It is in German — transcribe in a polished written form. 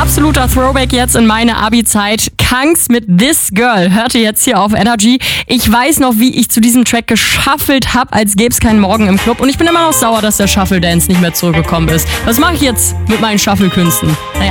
absoluter Throwback jetzt in meine Abi-Zeit. Kangs mit This Girl hörte jetzt hier auf Energy. Ich weiß noch, wie ich zu diesem Track geschaffelt habe, als gäbe es keinen Morgen im Club. Und ich bin immer noch sauer, dass der Shuffle Dance nicht mehr zurückgekommen ist. Was mache ich jetzt mit meinen Shuffle-Künsten? Naja.